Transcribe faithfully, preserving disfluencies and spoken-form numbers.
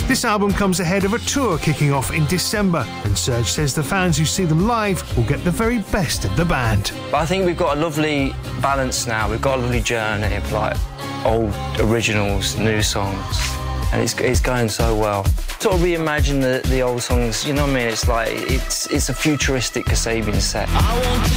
This album comes ahead of a tour kicking off in December, and Serge says the fans who see them live will get the very best of the band. I think we've got a lovely balance now. We've got a lovely journey of like old originals, new songs, and it's, it's going so well. Sort of reimagine the, the old songs, you know what I mean? It's like, it's, it's a futuristic Kasabian set. I want